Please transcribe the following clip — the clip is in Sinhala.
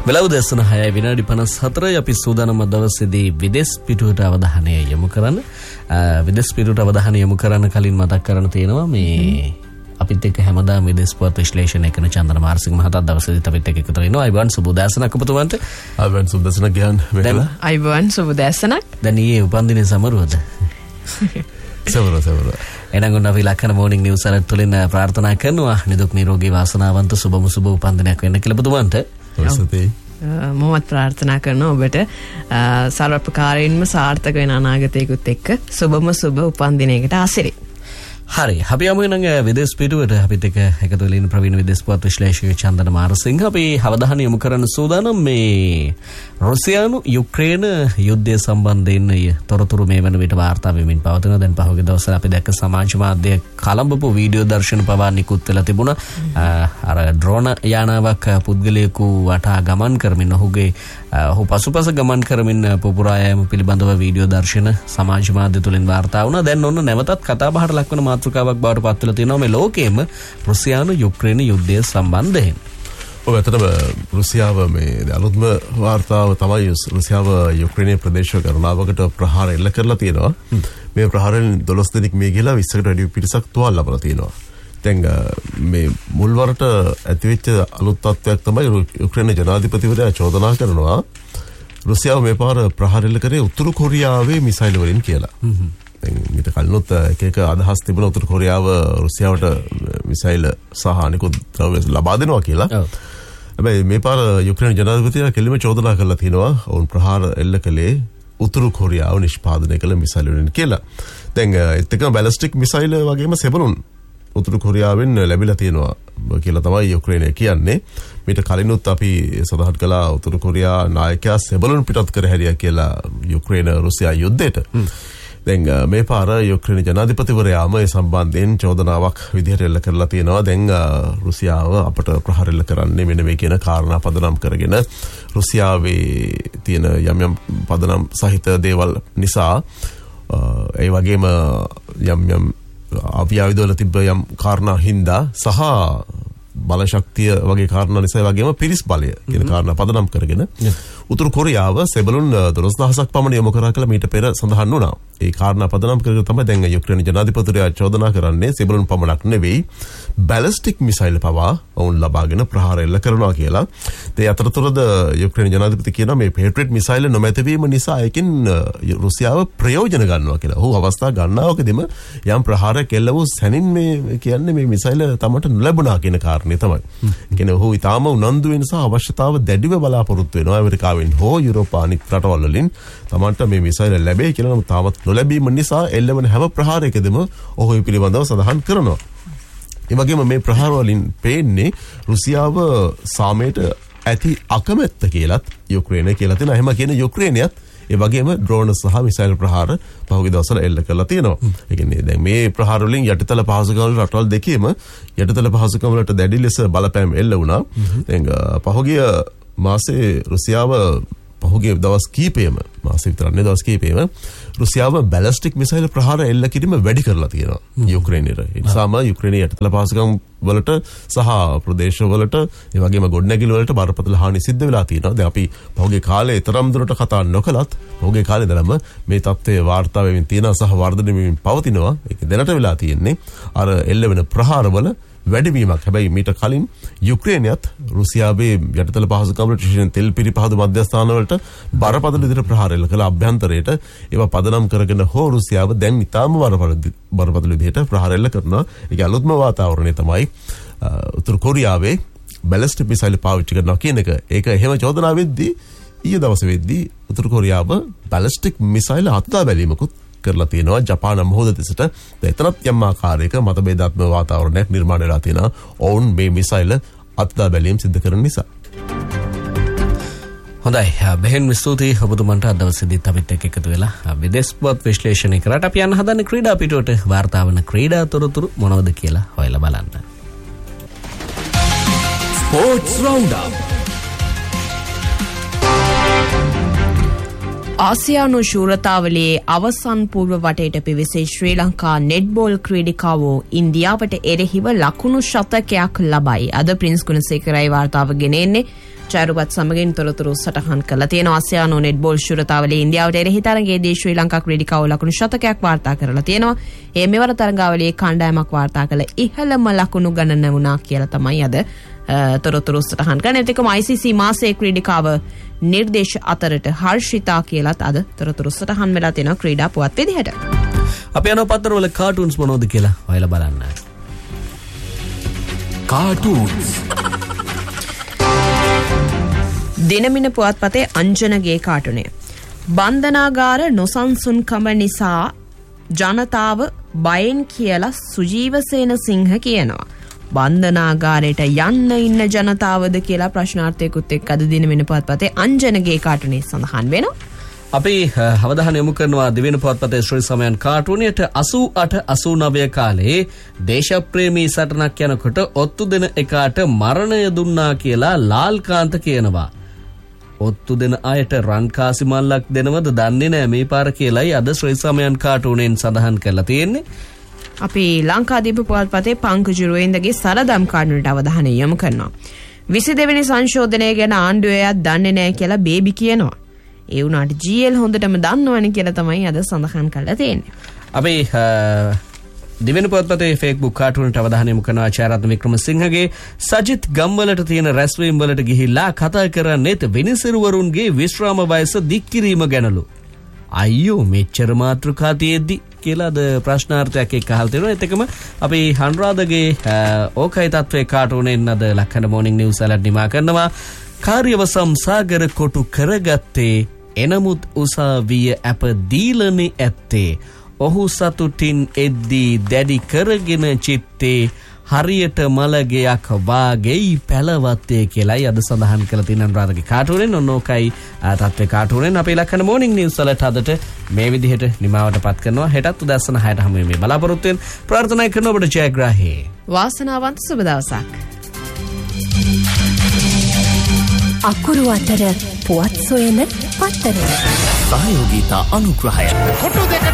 වෙලාව දැසන 6 විනාඩි 54 අපි සූදානම් දවසේදී විදේශ පිටුවට අවධානය යොමු කරන්න. විදේශ පිටුවට අවධානය යොමු කරන්න කලින් මතක් කරන්න තියෙනවා මේ අපිත් එක්ක හැමදාම විදේශ පුවත් විශ්ලේෂණය කරන චන්දන මාර්සිංහ මහතා දවසේදීත් අපිත් එක්ක එකතු වෙනවා. අයිබෝන් සුබ උදෑසනක් ඔබතුමන්ට. අයිබෝන් සුබ උදෑසනක් ගියන් මෙහෙලා. අයිබෝන් සුබ උදෑසනක්. දැන් ඊයේ උපන්දිනේ සමරුවද? සමරුව. එනංගොන්න අපි ලක්කන මෝර්නිං නිවුස් අලර්ට් තුලින් ප්‍රාර්ථනා කරනවා නිදුක් නිරෝගී වාසනාවන්ත සුබම සුබ උපන්දිනයක් වෙන්න කියලා ඔබතුමන්ට. මොහොත් ප්‍රාර්ථනා කරනවා ඔබට සර්ව ප්‍රකාරයෙන්ම සාර්ථක වෙන අනාගතයකුත් එක්ක සුබම සුබ උපන්දිනයකට ආසිරි. හරි අපි යමු නම් විදේශ පිටුවට අපිත් එක්ක එකතු වෙලා ඉන්න ප්‍රවීණ විදේශ පුවත් විශ්ලේෂක චන්දන මාරසිංහ අපි අවධානය යොමු කරන්න සූදානම් මේ රුසියානු යුක්‍රේන යුද්ධය සම්බන්ධයෙන් තොරතුරු මේ වන විට වාර්තා වෙමින් පවතිනවා. දැන් පහුගිය දවස්වල අපි දැක්ක සමාජ මාධ්‍ය කලඹපු වීඩියෝ දර්ශන පවා නිකුත් වෙලා තිබුණා. අර ඩ්‍රෝන යානාවක් පුද්ගලයෙකු වටා ගමන් කරමින් ඔහු පසුපස ගමන් කරමින් පුපුරා යාම පිළිබඳව වීඩියෝ දර්ශන සමාජ මාධ්‍ය තුලින් වාර්තා වුණා. දැන් ඔන්න නැවතත් කතා බහට ලක්වන මාතෘකාවක් බවට පත් වෙලා තියෙනවා මේ ලෝකයේම රුසියානු යුක්‍රේන යුද්ධය සම්බන්ධයෙන්. ඔව් ඇත්තටම රුසියාව මේ අලුත්ම වාර්තාව තමයි රුසියාව යුක්‍රේනයේ ප්‍රදේශ ගණනාවකට ප්‍රහාර එල්ල කරලා තියෙනවා. මේ ප්‍රහාරෙන් 12 දෙනෙක් මිය ගිහලා 20කට වැඩි පිරිසක් තුවාල ලබලා තියෙනවා. දැන් මේ මුල්වරට ඇතිවෙච්ච අලුත් තත්ත්වයක් තමයි යුක්‍රේන ජනාධිපතිවරයා චෝදනා කරනවා රුසියාව මේ පාර ප්‍රහාර එල්ල කරේ උතුරු කොරියාවේ මිසයිල් වලින් කියලා. දැන් මිට කලිනුත් එක අදහස් තිබුණා උතුරු කොරියාව රුසියාවට මිසයිල් සහ අනිකුත් ද්‍රව්‍ය ලබා දෙනවා කියලා. හැබැයි මේ පාර යුක්‍රේන ජනාධිපතිවරයා කෙලිම චෝදනා කරලා තිනවා ඔවුන් ප්‍රහාර එල්ල කළේ උතුරු කොරියාව නිෂ්පාදනය කළ මිසයිල් වලින් කියලා. දැන් ඒත් එක්කම බැලිස්ටික් මිසයිල් වගේම සෙබළුන් උතුරු කොරියාවෙන් ලැබිලා තියෙනවා කියලා තමයි යුක්‍රේනය කියන්නේ. මීට කලිනුත් අපි සඳහන් කළා උතුරු කොරියා නායකයා සෙබළුන් පිටත් කර හැරියා කියලා යුක්‍රේන රුසියා යුද්ධයට. දැන් මේ පාර යුක්‍රේන ජනාධිපතිවරයාම ඒ සම්බන්ධයෙන් චෝදනාවක් විදිහට එල්ල කරලා තියෙනවා. දැන් රුසියාව අපට ප්‍රහාර එල්ල කරන්නේ මෙන්න මේ කියන කාරණා පදනම් කරගෙන රුසියාවේ තියෙන යම් පදනම් සහිත දේවල් නිසා ඒ වගේම යම් අවියාවිදවල තිබ්බ යම් කාරණා හින්දා සහ බලශක්තිය වගේ කාරණා නිසා වගේම පිරිස් බලය කියන කාරණා පදනම් කරගෙන උතුරු කොරියාව සෙබළුන් 12000ක් පමණ යොමු කරා කියලා මීට පෙර සඳහන් වුණා. ඒ කාරණා පදනම් කරගෙන තමයි දැන් යුක්‍රේන ජනාධිපතිවරයා චෝදනා කරන්නේ සෙබළුන් පමණක් නෙවෙයි බැලිස්ටික් මිසයිල් පවා වුන් ලබාගෙන ප්‍රහාර එල්ල කරනවා කියලා. ඒ අතරතුරද යුක්‍රේන ජනාධිපති කියනවා මේ පේට්‍රියට් මිසයිල් නොමැතිවීම නිසා ඒකෙන් රුසියාව ප්‍රයෝජන ගන්නවා කියලා. ඔහු අවස්ථා ගන්නවකදීම යම් ප්‍රහාරයක් එල්ල වූ සැනින් මේ කියන්නේ මේ මිසයිල් තමට නොලැබුණා කියන කාරණේ තමයි. ඒ කියන්නේ ඔහු ඊටාම උනන්දු වෙන නිසා අවශ්‍යතාව දැඩිව බලාපොරොත්තු වෙනවා ඇමරිකාවෙන් හෝ යුරෝපා අනිත් රටවල් වලින් තමන්ට මේ මිසයිල් ලැබෙයි කියලා. නම් තාමත් නොලැබීම නිසා එල්ලවන හැම ප්‍රහාරයකදීම ඔහු පිළිබඳව සඳහන් කරනවා. ඒ වගේම මේ ප්‍රහාර වලින් පේන්නේ රුසියාව සාමයට ඇති අකමැත්ත කියලත් යුක්‍රේනය කියලා තියෙනවා. එහෙම කියන යුක්‍රේනියත් ඒ වගේම ඩ්‍රෝන සහ මිසයිල් ප්‍රහාර පහුගිය දවස්වල එල්ල කරලා තියෙනවා. ඒ කියන්නේ දැන් මේ ප්‍රහාර වලින් යටිතල පහසුකම් රටවල් දෙකේම යටිතල පහසුකම් වලට දැඩි ලෙස බලපෑම් එල්ල වුණා. දැන් පහුගිය මාසේ රුසියාව පහුගිය දවස් කීපෙම මාසෙ විතරක් නෙවෙයි දවස් කීපෙම රුසියාව බැලිස්ටික් මිසයිල් ප්‍රහාර එල්ල කිරීම වැඩි කරලා තියෙනවා යුක්‍රේනයට. ඒ නිසාම යුක්‍රේනයේ යටිතල පහසුකම් වලට සහ ප්‍රදේශ වලට ඒ වගේම ගොඩනැගිලි වලට බරපතල හානි සිද්ධ වෙලා තියෙනවා. දැන් අපි පහුගිය කාලේ තරම් දුරට කතා නොකලත් පහුගිය කාලේ ඉඳලම මේ තත්ත්වය වාර්තා වෙමින් තියෙනවා සහ වර්ධනය වෙමින් පවතිනවා. ඒක දැනට වෙලා තියෙන්නේ අර එල්ල වෙන ප්‍රහාරවල වැඩිවීමක්. හැබැයි මීට කලින් යුක්‍රේනියත් රුසියාවේ යටිතල පහසුකම් වලට විශේෂයෙන් තෙල් පිරිපහදු මධ්‍යස්ථාන වලට බරපතල විදිහට ප්‍රහාර එල්ල කළ අභ්‍යන්තරයට ඒවා පදනම් කරගෙන හෝ රුසියාව දැන් ඉතාම බරපතල විදිහට ප්‍රහාර එල්ල කරනවා. ඒක අලුත්ම වාතාවරණය තමයි උතුරු කොරියාවේ බැලිස්ටික් මිසයිල් පාවිච්චි කරනවා කියන එක. ඒක එහෙම චෝදනා වෙද්දී ඊයේ දවසේ වෙද්දී උතුරු කොරියාව බැලිස්ටික් මිසයිල් අත්දා බැලීමකුත් කරලා තියෙනවා ජපාන මොහොත දෙසට. එතනත් යම් ආකාරයක මතභේදාත්මක වාතාවරණයක් නිර්මාණය වෙලා තියෙනවා. ඔවුන් මේ මිසයිල් අත්දා බැලීම් සිදු කරන නිසා. හොඳයි බෙහෙන් ස්තුතියි ඔබතුමන්ට අද දවසේදීත් අපිත් එක්ක එකතු වෙලා විදේශ පුවත් විශ්ලේෂණය කරාට අපි යන්න හදන්නේ ක්‍රීඩා පිටුවට වාර්තා වන ක්‍රීඩා තොරතුරු මොනවද කියලා හොයලා බලන්න. ස්පෝර්ට්ස් රවුන්ඩ් අප් ආසියානු ශූරතාවලයේ අවසන් පූර්ව වටේට පිවිසී ශ්‍රී ලංකා නෙට්බෝල් ක්‍රීඩිකාවෝ ඉන්දියාවට එරෙහිව ලකුණු ශතකයක් ලබයි. අද ප්‍රින්ස් ගුණසේකරයි වාර්තාව ගෙනෙන්නේ. චාරුවත් සමගින් තොරතුරු සටහන් කළා තියෙනවා. ආසියානු නෙට්බෝල් ශූරතාවලියේ ඉන්දියාවට එරෙහි තරගයේදී ශ්‍රී ලංකා ක්‍රීඩිකාවෝ ලකුණු ශතකයක් වාර්තා කරලා තියෙනවා. ඒ මෙවර තරගාවලියේ කණ්ඩායමක් වාර්තා කළ ඉහළම ලකුණු ගණන වුණා කියලා තමයි අද තොරතුරු සටහන් කරන. එතකම ICC මාසයේ ක්‍රීඩිකාව නිර්දේශ අතරට හර්ෂිතා කියලාත් අද තොරතුරු සටහන් වෙලා තියෙනවා ක්‍රීඩා පුවත් විදිහට. අපි යන පත්තරවල කාටුන්ස් මොනවද කියලා ඔයාලා බලන්න. කාටුන්ස් දිනමින පුවත්පතේ අංජනගේ කාටුනේ බන්ධනාගාර නොසන්සුන්කම නිසා ජනතාව බයෙන් කියලා සුජීවසේන සිංහ කියනවා. බන්ධනාගාරයට යන්න ඉන්න ජනතාවද කියලා ප්‍රශ්නාර්ථයකුත් එක්ක අද දිනමින පුවත්පතේ අංජනගේ කාටුනේ සඳහන් වෙනවා. අපි අවධානය යොමු කරනවා දිවෙන පුවත්පතේ ශ්‍රී සමයන් කාටුනියට 88 89 කාලේ දේශප්‍රේමී සටනක් යනකොට ඔත්තු දෙන එකාට මරණය දුන්නා කියලා ලාල්කාන්ත කියනවා. ඔත්තු දෙන අයට රන්කාසි මල්ලක් දෙනවද දන්නේ නැහැ මේ පාර කියලායි අද ශ්‍රී සමයන් කාටුනෙන් සඳහන් කරලා තියෙන්නේ. අපි ලංකාදීප පුවත්පතේ පංකජ රුවෙන්දගේ සරදම් කාටුනට අවධානය යොමු කරනවා. 22 වෙනි සංශෝධනය ගැන ආණ්ඩුවේවත් දන්නේ නැහැ කියලා බේබි කියනවා. ඒ වුණාට GL හොඳටම දන්නවනේ කියලා තමයි අද සඳහන් කරලා තියෙන්නේ. අපි දිවෙන පුවත්පතේ Facebook කාටුනට අවධානය යොමු කරන ආචාර්යරත්න වික්‍රමසිංහගේ සජිත් ගම්වලට තියෙන රැස්වීම් වලට ගිහිල්ලා කතා කරන්නේත් විනිසුරුවරුන්ගේ විශ්‍රාම වයස දික් කිරීම ගැනලු. අයියෝ මෙච්චර මාතෘකා තියෙද්දි කියලා ද ප්‍රශ්නාර්ථයක් එක්ක අහලා තියෙනවා. එතකම අපි හන්රාදගේ ඕකයි තත්ත්වයේ කාටුනෙන් අද ලක්කන මොර්නිං නිවුස් වලට නිමා කරනවා. කාර්යවසම් සාගර කොටු කරගත්තේ එනමුත් උසාවිය අප දීලනේ ඇත්තේ. ඔහු සතුටින් එද්දී දැඩි කරගෙන චිත්තේ හරියට මලගයක් වාගෙයි පැලවත්තේ කියලායි අද සඳහන් කරලා තියෙන අනුරාධගේ කාටුනෙන්. ඔන්නෝකයි තත්ත්වේ කාටුනෙන් අපේ ලක්කන මොර්නිං නිවුස් වලට අදට මේ විදිහට නිමාවටපත් කරනවා. හෙටත් උදැසන 6ට හමු වෙමු. බලාපොරොත්තු වෙන ප්‍රාර්ථනා කරන ඔබට ජයග්‍රාහී වාසනාවන්ත සුබ දවසක්. අකුරු අතර පුවත් සොයන පත්තර සහයෝගීතා අනුග්‍රහය කොටු දෙකට